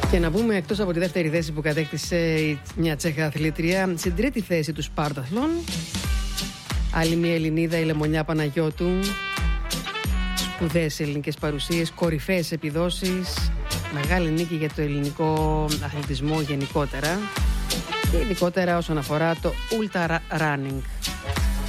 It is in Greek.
Και να πούμε, εκτός από τη δεύτερη θέση που κατέκτησε μια Τσέχα αθλήτρια, στην τρίτη θέση του Σπάρταθλον, άλλη μια Ελληνίδα, η Λεμονιά Παναγιώτου. Σπουδαίες ελληνικές παρουσίες, κορυφαίες επιδόσεις, μεγάλη νίκη για το ελληνικό αθλητισμό γενικότερα και ειδικότερα όσον αφορά το ultra running.